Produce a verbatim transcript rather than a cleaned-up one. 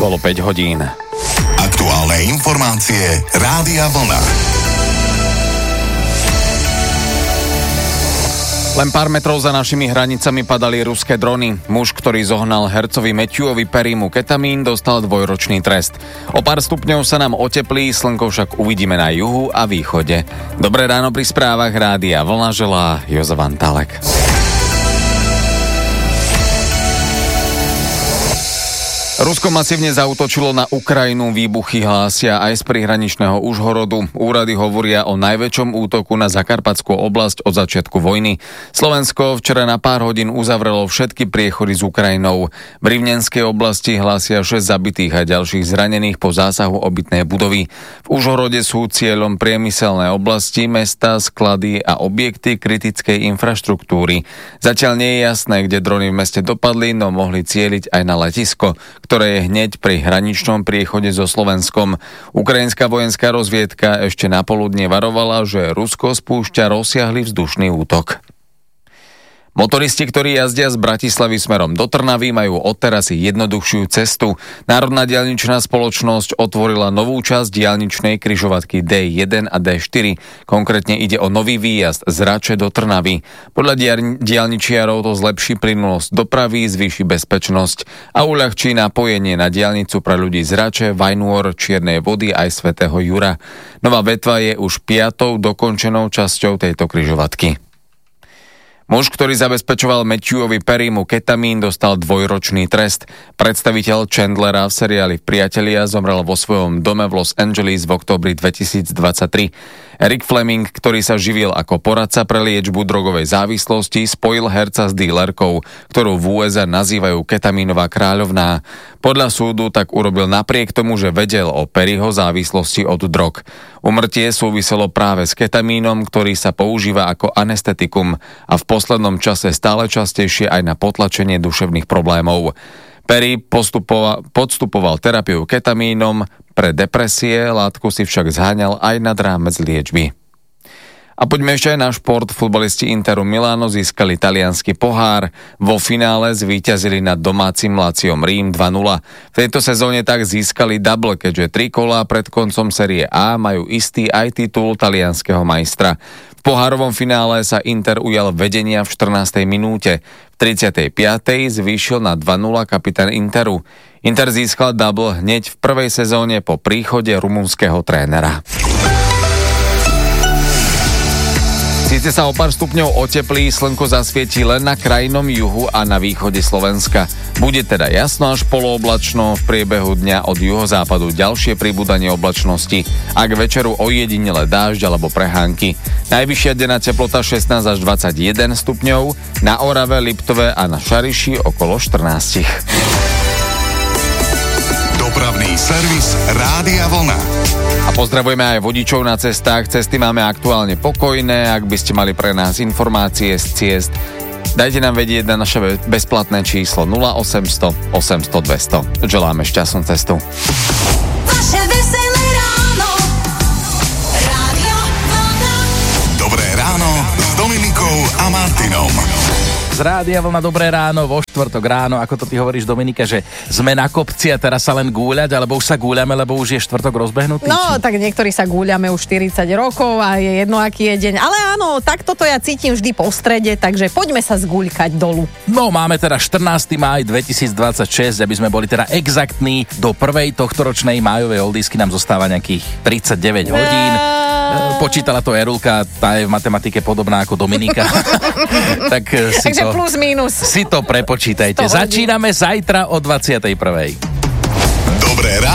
Bolo päť hodín. Aktuálne informácie Rádia Vlna. Len pár metrov za našimi hranicami padali ruské drony. Muž, ktorý zohnal hercovi Matthewovi Perrymu ketamín, dostal dvojročný trest. O pár stupňov sa nám oteplí, slnko však uvidíme na juhu a východe. Dobré ráno pri správach Rádia Vlna želá Jozef Antálek. Rusko masívne zaútočilo na Ukrajinu, výbuchy hlásia aj z prihraničného Užhorodu. Úrady hovoria o najväčšom útoku na Zakarpatskú oblasť od začiatku vojny. Slovensko včera na pár hodín uzavrelo všetky priechody s Ukrajinou. V Rivnenskej oblasti hlásia šesť zabitých a ďalších zranených po zásahu obytnej budovy. V Užhorode sú cieľom priemyselné oblasti, mesta, sklady a objekty kritickej infraštruktúry. Zatiaľ nie je jasné, kde drony v meste dopadli, no mohli cieliť aj na letisko, ktoré je hneď pri hraničnom priechode so Slovenskom. Ukrajinská vojenská rozviedka ešte napoludne varovala, že Rusko spúšťa rozsiahly vzdušný útok. Motoristi, ktorí jazdia z Bratislavy smerom do Trnavy, majú odteraz jednoduchšiu cestu. Národná diaľničná spoločnosť otvorila novú časť diaľničnej križovatky dé jeden a dé štyri. Konkrétne ide o nový výjazd z Rače do Trnavy. Podľa diaľničiarov to zlepší plynulosť dopravy, zvýši bezpečnosť a uľahčí napojenie na diaľnicu pre ľudí z Rače, Vajnôr, Čiernej Vody aj Svätého Jura. Nová vetva je už piatou dokončenou časťou tejto križovatky. Muž, ktorý zabezpečoval Matthewovi Perrymu ketamín, dostal dvojročný trest. Predstaviteľ Chandlera v seriáli Priatelia zomrel vo svojom dome v Los Angeles v októbri dvetisícdvadsaťtri. Eric Fleming, ktorý sa živil ako poradca pre liečbu drogovej závislosti, spojil herca s dílerkou, ktorú v ú es á nazývajú ketamínová kráľovná. Podľa súdu tak urobil napriek tomu, že vedel o Perryho závislosti od drog. Úmrtie súviselo práve s ketamínom, ktorý sa používa ako anestetikum a v poslednom čase stále častejšie aj na potlačenie duševných problémov. Perry postupoval, podstupoval terapiu ketamínom pre depresie, látku si však zháňal aj nad rámec liečby. A poďme ešte aj na šport. Futbalisti Interu Milano získali taliansky pohár. Vo finále zvíťazili nad domácim Láciom Rím dva nula. V tejto sezóne tak získali double, keďže tri kolá pred koncom série A majú istý aj titul talianskeho majstra. V pohárovom finále sa Inter ujal vedenia v štrnástej minúte. V tridsiatej piatej zvýšil na dva nula kapitán Interu. Inter získal double hneď v prvej sezóne po príchode rumunského trénera. Síce sa o pár stupňov oteplí, slnko zasvietí len na krajnom juhu a na východe Slovenska. Bude teda jasno až polooblačno, v priebehu dňa od juhozápadu ďalšie pribúdanie oblačnosti a k večeru ojedinele dážď alebo prehánky. Najvyššia denná teplota šestnásť až dvadsaťjeden stupňov, na Orave, Liptove a na Šariši okolo štrnásť. Dopravný servis Rádia Vlna. A pozdravujeme aj vodičov na cestách. Cesty máme aktuálne pokojné. Ak by ste mali pre nás informácie z ciest, dajte nám vedieť na naše bezplatné číslo nula osemsto osemsto dvesto. Želáme šťastnú cestu. Vaše veselé ráno. Rádio Vlna. Dobré ráno s Dominikou a Martinom. Z Rádia Vlna dobré ráno, vo štvrtok ráno, ako to ty hovoríš, Dominika, že sme na kopci a teraz sa len gúľať, alebo už sa gúľame, lebo už je štvrtok rozbehnutý? No, či? tak niektorí sa gúľame už štyridsať rokov a je jedno, aký je deň. Ale áno, tak toto ja cítim vždy po strede, takže poďme sa zgúľkať dolu. No, máme teda štrnásteho mája dvetisícdvadsaťšesť, aby sme boli teda exaktní, do prvej tohtoročnej májovej oldisky nám zostáva nejakých tridsaťdeväť hodín. Počítala to Erulka, tá je v matematike podobná ako Dominika. tak si Takže to, plus minus. si to prepočítajte. Začíname zajtra o dvadsiatej prvej. Dobré ráno.